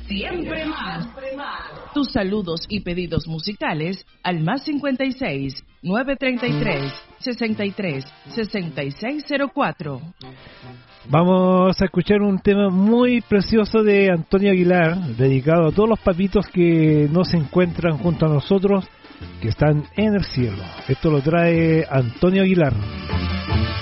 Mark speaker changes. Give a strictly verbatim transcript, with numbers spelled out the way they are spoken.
Speaker 1: Siempre más. Tus saludos y pedidos musicales al más cincuenta y seis, nueve treinta y tres, sesenta y tres, sesenta y seis cero cuatro.
Speaker 2: Vamos a escuchar un tema muy precioso de Antonio Aguilar, dedicado a todos los papitos que no se encuentran junto a nosotros, que están en el cielo. Esto lo trae Antonio Aguilar.